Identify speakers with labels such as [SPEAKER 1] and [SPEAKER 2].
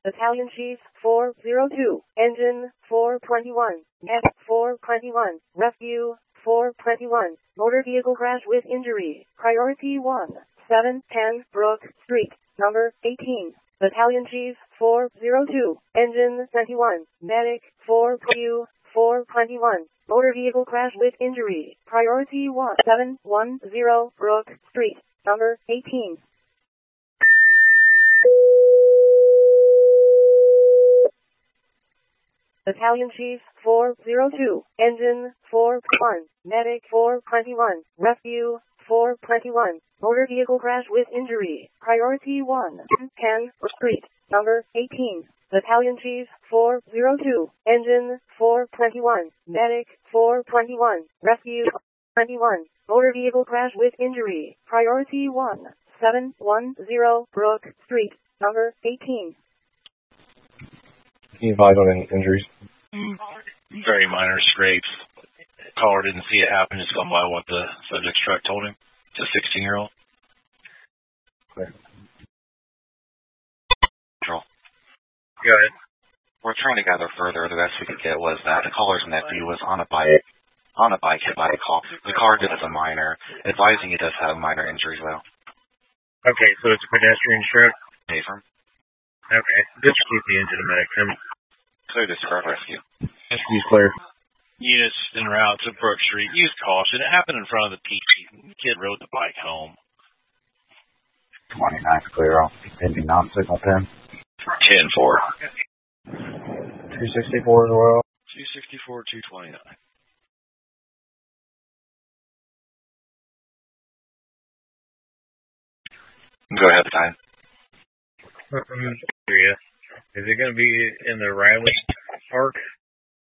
[SPEAKER 1] Battalion Chief 402, Engine 421, F421, Rescue 421, Motor Vehicle Crash with Injury, Priority 1, 710 Brook Street, number 18. Battalion Chief 402, Engine 21, Medic 421, Motor Vehicle Crash with Injury, Priority 1, 710 Brook Street, number 18. Battalion Chief 402, Engine 421, Medic 421, Rescue 421, Motor Vehicle Crash with Injury, Priority 1, 10 Street, number 18. Battalion Chief 402, Engine 421, Medic 421, Rescue 21, Motor Vehicle Crash with Injury, Priority 1, 710 Brook Street, number 18.
[SPEAKER 2] Can you advise on any injuries?
[SPEAKER 3] Very minor scrapes. Caller didn't see it happen, just gone by what the subject's truck told him. It's a 16-year-old.
[SPEAKER 2] Clear.
[SPEAKER 3] Control.
[SPEAKER 4] Go ahead.
[SPEAKER 3] We're trying to gather further. The best we could get was that the caller's nephew was on a bike hit by a car. The car did as a minor, advising he does have minor injuries, though.
[SPEAKER 4] Okay, so it's a pedestrian stroke?
[SPEAKER 3] Affirm.
[SPEAKER 4] Okay. Distribute the engine to medic.
[SPEAKER 3] Clear to start rescue.
[SPEAKER 2] Rescue's clear.
[SPEAKER 3] Units en route to Brook Street. Use caution. It happened in front of the PT. The kid rode the bike home.
[SPEAKER 5] 29's clear off. Pending non-signal pin.
[SPEAKER 3] 10-4.
[SPEAKER 2] 264 as well.
[SPEAKER 3] 264, 229. Go ahead, time.
[SPEAKER 4] Is it going to be in the Riley Park